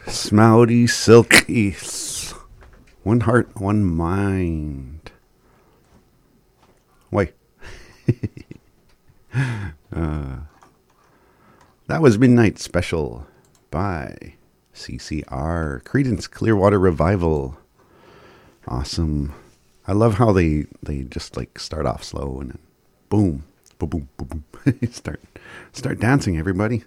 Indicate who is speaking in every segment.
Speaker 1: Smouty Silky. One heart, one mind. Why? That was Midnight Special by CCR. Creedence Clearwater Revival. Awesome. I love how they just like start off slow and then boom, boom, boom, boom, boom. start dancing, everybody.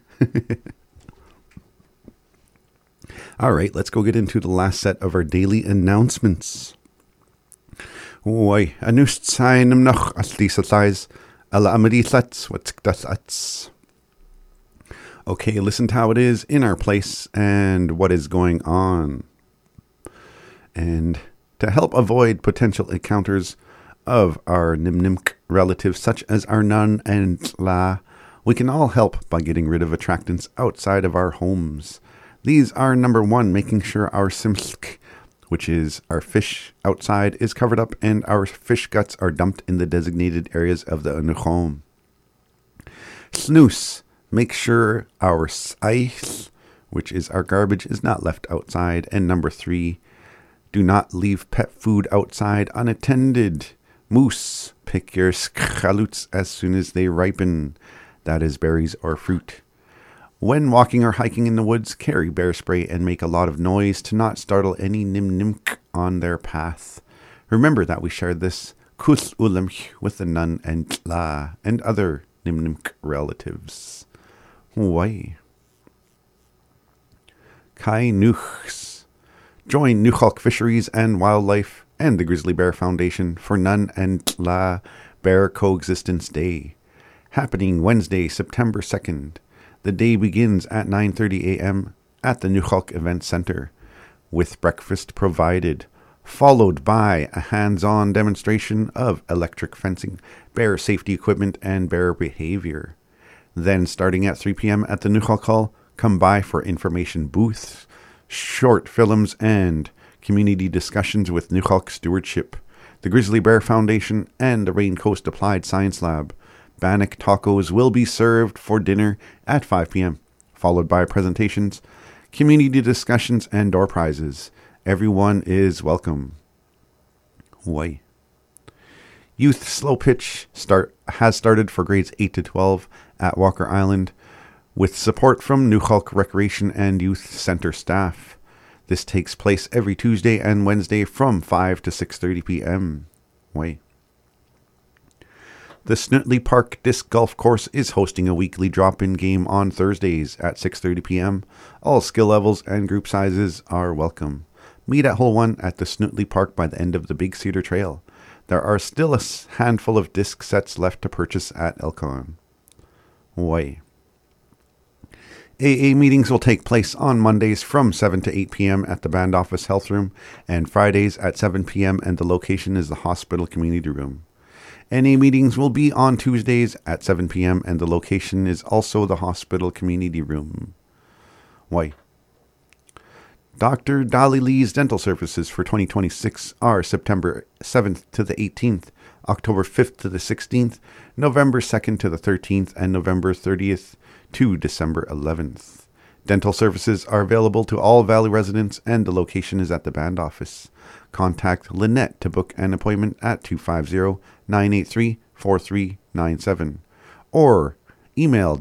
Speaker 1: All right, let's go get into the last set of our daily announcements. Why, anust sign noch as lisatlies ala amadithats what's that's. Okay, listen to how it is in our place and what is going on. And to help avoid potential encounters of our Nimnimk relatives such as our nun and la, we can all help by getting rid of attractants outside of our homes. These are number one, making sure our simsk, which is our fish outside, is covered up and our fish guts are dumped in the designated areas of the anuchom. Snoose, make sure our ice, which is our garbage, is not left outside. And number three, do not leave pet food outside unattended. Moose, pick your chaluts as soon as they ripen. That is berries or fruit. When walking or hiking in the woods, carry bear spray and make a lot of noise to not startle any nimnimk on their path. Remember that we shared this kus ulamch with the nun and tla and other nimnimk relatives. Why? Kai Nuchs. Join Nuchalk Fisheries and Wildlife and the Grizzly Bear Foundation for Nun and Tla Bear Coexistence Day. Happening Wednesday, September 2nd. The day begins at 9:30 a.m. at the Nuchalk Event Center, with breakfast provided, followed by a hands-on demonstration of electric fencing, bear safety equipment, and bear behavior. Then, starting at 3 p.m. at the Nuchalk Hall, come by for information booths, short films, and community discussions with Nuchalk Stewardship, the Grizzly Bear Foundation, and the Rain Coast Applied Science Lab. Bannock tacos will be served for dinner at 5 p.m., followed by presentations, community discussions, and door prizes. Everyone is welcome. Why? Youth Slow Pitch has started for grades 8 to 12 at Walker Island, with support from Nuchalk Recreation and Youth Center staff. This takes place every Tuesday and Wednesday from 5 to 6:30 p.m. Why? The Snutley Park Disc Golf Course is hosting a weekly drop-in game on Thursdays at 6:30 p.m. All skill levels and group sizes are welcome. Meet at Hole 1 at the Snutley Park by the end of the Big Cedar Trail. There are still a handful of disc sets left to purchase at Elcon. Why? AA meetings will take place on Mondays from 7 to 8 p.m. at the Band Office Health Room and Fridays at 7 p.m. and the location is the Hospital Community Room. NA meetings will be on Tuesdays at 7 p.m. and the location is also the Hospital Community Room. Why? Dr. Dolly Lee's dental services for 2026 are September 7th to the 18th, October 5th to the 16th, November 2nd to the 13th, and November 30th to December 11th. Dental services are available to all Valley residents and the location is at the Band Office. Contact Lynette to book an appointment at 250-983-4397 or email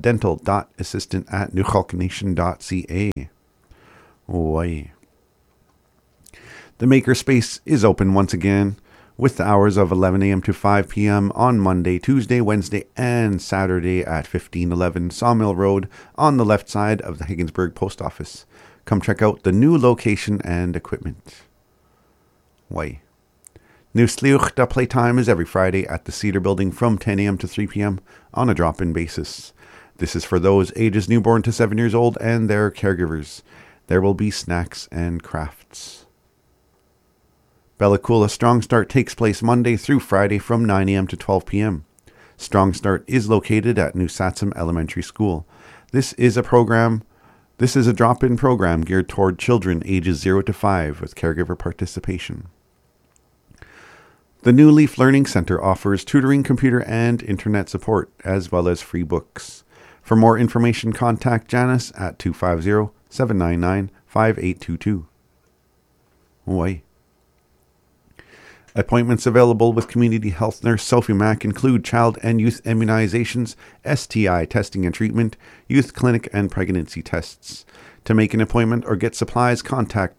Speaker 1: dental.assistant@nuchalknation.ca. Why? The Makerspace is open once again with the hours of 11 a.m. to 5 p.m. on Monday, Tuesday, Wednesday, and Saturday at 1511 Sawmill Road on the left side of the Higginsburg Post Office. Come check out the new location and equipment. Why? New Sliuchta playtime is every Friday at the Cedar Building from 10 a.m. to 3 p.m. on a drop-in basis. This is for those ages newborn to 7 years old and their caregivers. There will be snacks and crafts. Bella Coola Strong Start takes place Monday through Friday from 9 a.m. to 12 p.m. Strong Start is located at New Satsum Elementary School. This is a drop-in program geared toward children ages 0 to 5 with caregiver participation. The New Leaf Learning Center offers tutoring, computer, and internet support, as well as free books. For more information, contact Janice at 250-799-5400 5822. Why? Appointments available with Community Health Nurse Sophie Mack include child and youth immunizations, STI testing and treatment, youth clinic and pregnancy tests. To make an appointment or get supplies, contact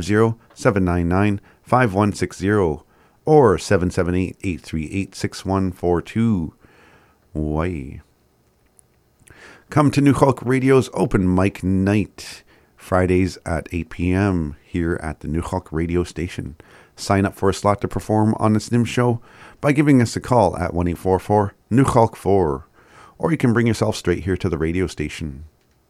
Speaker 1: 250-799-5160 or 778-838-6142. Why? Come to New Hulk Radio's open mic night, Fridays at 8 p.m. here at the New Hulk Radio Station. Sign up for a slot to perform on the SNIM show by giving us a call at 1-844-NEW-HULK-4, or you can bring yourself straight here to the radio station.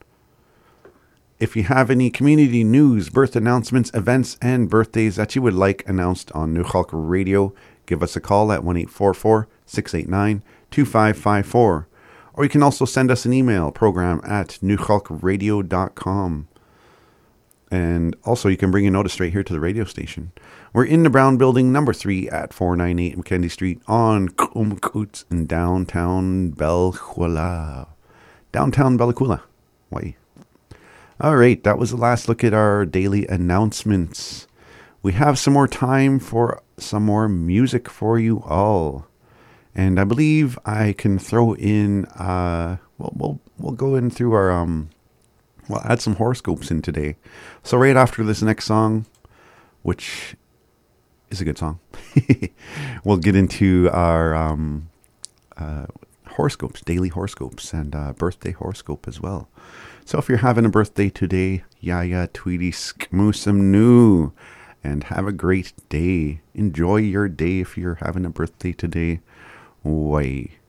Speaker 1: If you have any community news, birth announcements, events, and birthdays that you would like announced on New Hulk Radio, give us a call at 1-844-689-2554, or you can also send us an email, program@newhulkradio.com. And also, you can bring your notice straight here to the radio station. We're in the Brown Building, number 3 at 498 McKenzie Street on Coomcoots in downtown Bellquilla. Downtown Bellquilla. Why? All right, that was the last look at our daily announcements. We have some more time for some more music for you all. And I believe I can throw in, we'll go in through our, we'll add some horoscopes in today. So right after this next song, which is a good song, we'll get into our horoscopes, daily horoscopes, and birthday horoscope as well. So if you're having a birthday today, Yaya Tweety Skmoosum New, and have a great day. Enjoy your day if you're having a birthday today. Way.